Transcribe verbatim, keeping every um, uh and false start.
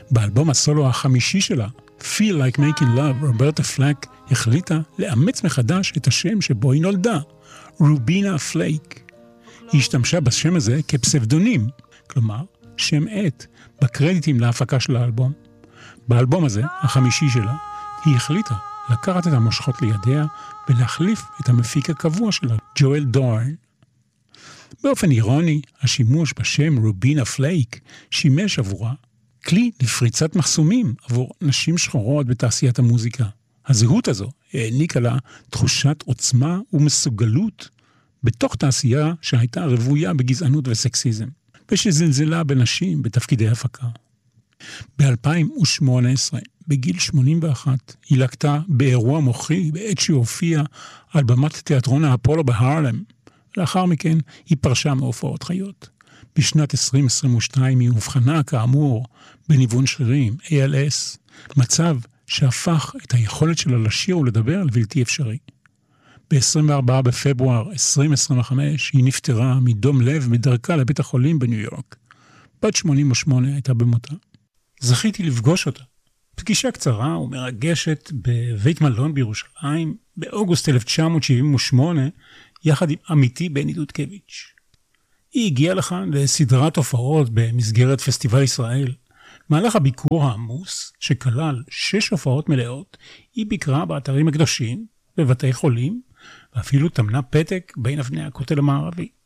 באלבום הסולו החמישי שלה, Feel Like Making Love, רוברטה פלק החליטה לאמץ מחדש את השם שבו היא נולדה, רובינה פלייק. היא השתמשה בשם הזה כפסבדונים, כלומר, שם עט, בקרדיטים להפקה של האלבום. באלבום הזה, החמישי שלה, היא החליטה לקחת את המושכות לידיה ולהחליף את המפיק הקבוע שלה, ג'ואל דורן. באופן אירוני, השימוש בשם רובינה פלייק שימש עבורה כלי לפריצת מחסומים עבור נשים שחורות בתעשיית המוזיקה. הזהות הזו העניקה לה תחושת עוצמה ומסוגלות בתוך תעשייה שהייתה רוויה בגזענות וסקסיזם, ושזלזלה בנשים בתפקידי הפקה. ב-אלפיים ושמונה עשרה, בגיל שמונים ואחת, היא לקטה באירוע מוחי בעת שהופיעה על במת תיאטרון האפולו בהרלם. לאחר מכן היא פרשה מהופעות חיות. בשנת עשרים עשרים ושתיים היא הובחנה כאמור בניוון שרירים, איי אל אס, מצב שהפך את היכולת שלה לשיר ולדבר לבלתי אפשרי. ב-עשרים וארבעה בפברואר עשרים עשרים וחמש היא נפטרה מדום לב בדרכה לבית החולים בניו יורק. בת שמונים ושמונה הייתה במותה. זכיתי לפגוש אותה. פגישה קצרה ומרגשת בבית מלון בירושלים באוגוסט אלף תשע מאות שבעים ושמונה יחד עם עמיתי בני דודקביץ'. היא הגיעה לכאן לסדרת הופעות במסגרת פסטיבל ישראל. מהלך הביקור העמוס, שכלל שש הופעות מלאות, היא ביקרה באתרים הקדושים, בבתי חולים, ואפילו תמנה פתק בין אבני הכותל המערבי.